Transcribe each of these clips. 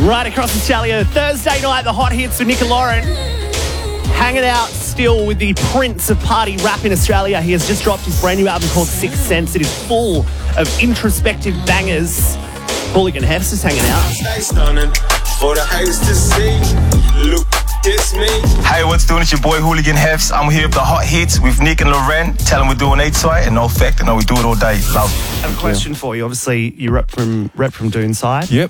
Right across Australia, Thursday night, the hot hits with Nick and Lauren. Hanging out still with the prince of party rap in Australia. He has just dropped his brand new album called Sixth Sense. It is full of introspective bangers. Hooligan Hefs is hanging out. Stay stunning for the haters to see. Look, it's me. Hey, what's doing? It's your boy Hooligan Hefs. I'm here with the hot hits with Nick and Loren. Tell them we're doing each side and no fact. I know we do it all day. Love. I have a question for you. Obviously, you rep from Doonside. Yep.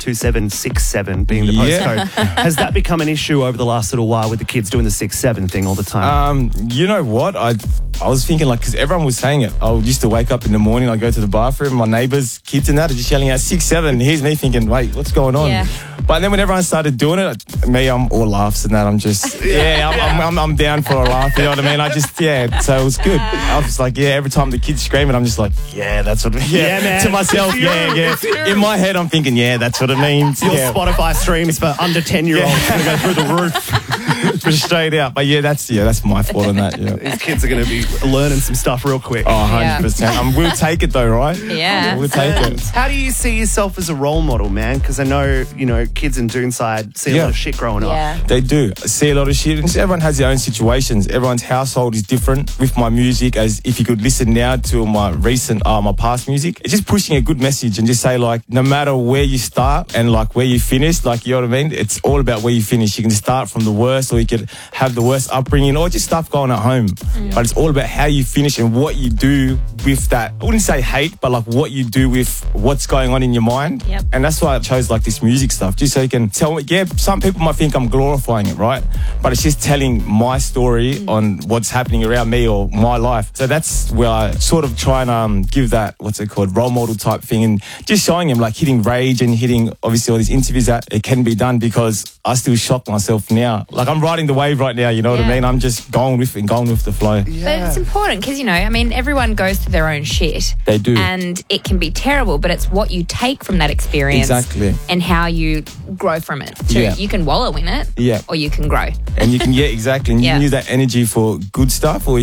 2767 being the postcode. Has that become an issue over the last little while with the kids doing the 6-7 thing all the time? You know what? I was thinking, like, because everyone was saying it. I used to wake up in the morning, I'd go to the bathroom, my neighbours' kids and that are just yelling out 6-7. Here's me thinking, wait, what's going on? Yeah. But then when everyone started doing it, I'm all laughs and that. I'm just, I'm down for a laugh, you know what I mean? So it was good. I was just like, every time the kids screaming, I'm just like, that's what it means. Man. To myself, In my head, I'm thinking, that's what it means. Your Spotify streams for under 10-year-olds going to go through the roof. For straight out. But that's my fault on that. Yeah. These kids are going to be learning some stuff real quick. Oh, 100%. We'll take it though, right? Yeah. We'll take it. How do you see yourself as a role model, man? Because I know, kids in Doonside see a lot of shit growing up. They do. See a lot of shit. And everyone has their own situations. Everyone's household is different. With my music, as if you could listen now to my recent, my past music, it's just pushing a good message and just say, like, no matter where you start and like where you finish, like, you know what I mean? It's all about where you finish. You can start from the worst, or you could have the worst upbringing, or just stuff going at home. But it's all about how you finish and what you do with that. I wouldn't say hate, but like what you do with what's going on in your mind. Yep. And that's why I chose like this music stuff, just so you can tell me. Some people might think I'm glorifying it, right? But it's just telling my story on what's happening around me or my life. So that's where I sort of try and give that, role model type thing, and just showing him, like, hitting rage and hitting obviously all these interviews that it can be done, because I still shock myself now. Like, I'm riding the wave right now, you know what I mean? I'm just going with the flow. But it's important because, everyone goes through their own shit. They do. And it can be terrible, but it's what you take from that experience. Exactly. And how you grow from it. So you can wallow in it. Yeah. Or you can grow. And you can, exactly. And you can use that energy for good stuff, or